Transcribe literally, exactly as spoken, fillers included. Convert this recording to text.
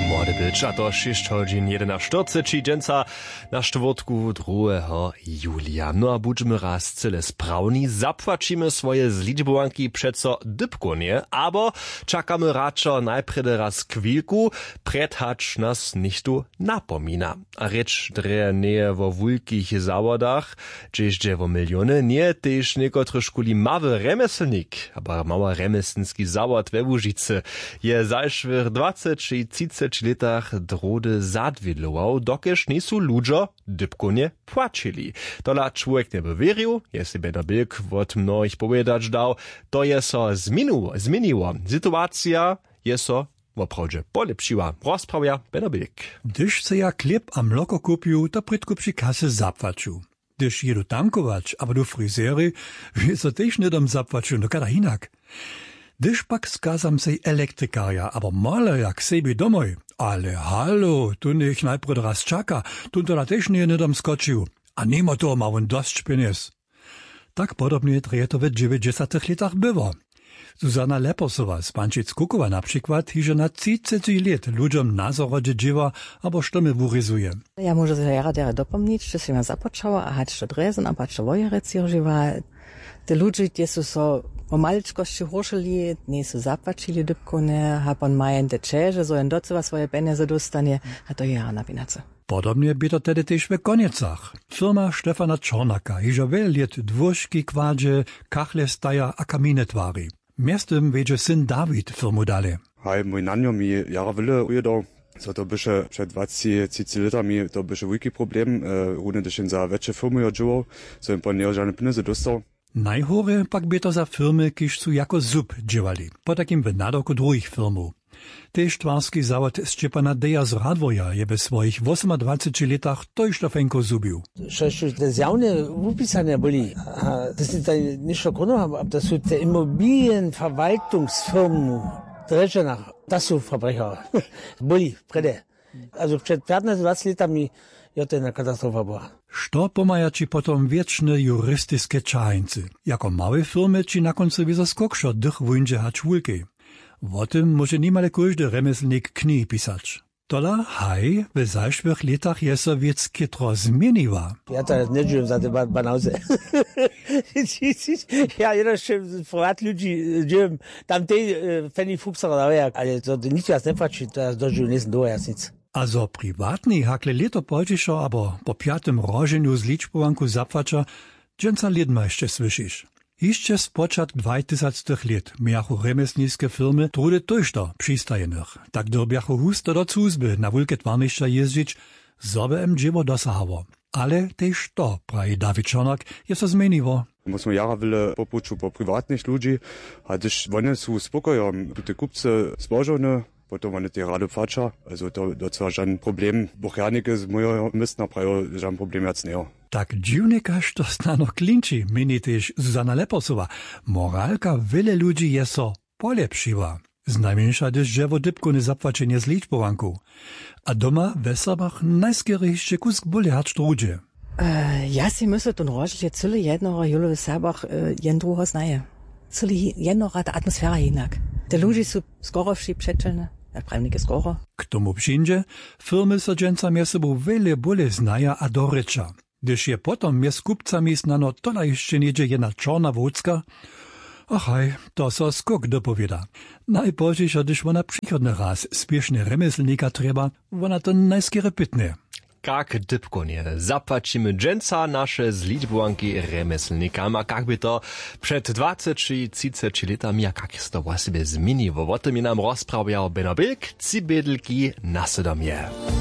Młody być, a to sześć godzin jedenaście czterdzieści dżęca na czwartku drugiego julia. No a budźmy raz cyle sprawni, zapłacimy swoje zliczbowanki przeco dybkonie, abo czakamy raczo najpierw raz kwilku, predhacz nas nichtu napomina. A rzecz dreje nie wo wulkich zawodach, gdzieś dzieje wo miliony, nie też niekotry szkuli mały remeselnik, aber mała remeselski zawod we Łużycy je zajszwych dwadzieścia trzydzieści latach drody zadwiedlował, dokeż nisu ludzo dybkonie płacili. Tola człowiek nie by wierzył, jeśli by dobyk wot mnoich powiedzieć dał, to je so zmieniło, zmieniło. Sytuacja je so woprawdzie polepszyła. Rozprawia Benobik. Gdyż se ja chleb a mloko kupił, to prydko przy kasy zapłacił. Gdyż jedu tankować, aber do fryzery, wie so też nie dom zapłacił, no kada hinak. Gdyż pak skazam sej elektrykaria, aber male jak sebi domoj. Ale halo, tu niech najpierw raz czaka, tu to też nie nie dom skoczył. A nimo to ma on dość pieniędzy. Tak podobnie dreje to w dziewięćdziesiątych latach było. Zuzana Leposowa z Pančic-Kukowa na przykład hiže na trzydzieści lat ludziom na zorodzie dziewa, albo sztomy wuryzuje. Ja może się jara dera dopomnieć, że się ma zapoczęła, a hać to drezen, a patrz to wojerec jirživa. Te ludzie, die su so o maliczkości horszyli, nie su zapłacili dybkone, a pan majen te czerze, so jen docewa swoje pieniądze dostanie, a to jara na pinace. Podobnie by to tedy też w Koniecach. Firma Stefana Czornaka hiže wiele lat dwóżki kładzie, kachle staja a kamine twari. Miastem wiedzie syn Dawid firmu dale. Hej, mój nanio mi jara wyle ujedał. So to bysze przed dwadzieścia trzydzieści latami to bysze wielki problem. Równie też za większe firmy odżywał, so im pan nie żadne pieniądze dostał. Najhore pak by to za firmy, kiż su jako zub dziewali, po takim w nadoku drugich firmów. Tež twarski zawod Szczepana Deja z Radwoja je we swoich dwudziestych latach tož to fenko zubił. Što te zjavne upisane boli, das ist ein nicht schon aber das sind die Immobilienverwaltungsfirmen Dresdenach, das sind Verbrecher. Boli, prede. Also przed piętnastu latami je to jedna katastrofa była. Što pomajači potom wieczne jurystyskie czajeńcy, jako małe firmy či na końcu wizo skokšo dych wundzie hać wulki. O tym może niemale każdy remeselnik knihy pisać. Tola, haj, w zajszłych latach je so wiec kitro zmieniła. Ja to nie żyłem za te banauze. Ja jeszcze prywat ludzi żyłem, tam tej feni fuksera dawaj, ale to nic jas nie patrzy, to ja dożył nie do jas nic. A zo prywatni hakle leto podzieszo, abo po piatym rożeniu z liczbowanku zapłacza, dżęca lidma jeszcze słyszysz. Jeszcze z początku dwutysięcznych lat miachu remeselnickie firmy trudy tož do przystajenych. Tak dorbiachu husto do cuzby na wielkie twarniszcza jeździć, zobe em dziewo dosahało. Ale też to, prawi Dawid Czornak, jest to zmieniło. Musimy jara wyle popuczu po prywatnych ludzi, a też one są spokoją, te kupce zbożone, potom one te rado płacza, also to docela żaden problem. Buchjanike z mojego miasta prawo żaden problem jac nie. Tak dziwnie każ to stano klinči, meni też Zuzana Leposowa. Moralka wiele ludzi je so polepszyła. Znajmniejsza też dziewo dybkone zapłacenie z liczbowanku. A doma w Weserbach najskierejście kusk bole hać trudzie. Uh, ja si myślę, to rożlie cyle jednoro julu w Weserbach uh, jen drugo znaje. Cyle jednoro ta atmosfera jinak. Te ludzie są skorowši przeczelne. Ja prawnik skoro. K tomu przyjdzie, firmy so dżęca mie sobą wiele bole znaja a dorycza. Gdyż je potom mie z kupcami znano tola jeszcze niedzie jedna czarna wódzka, achaj, to so skok dopowiada. Najpoźniejsza, gdyż ona przychodny raz spieszny remeselnika trzeba, ona to najskiery pytnie. Kak dybkonie zapłacimy dżęca nasze zliczbowanki remeselnikam, a kak by to przed dwudziestymi trzydzieści latami, a kak jest to właściwie zmieniło. O tym nam rozprawiał Benobik, Cibydlki na Sodomie.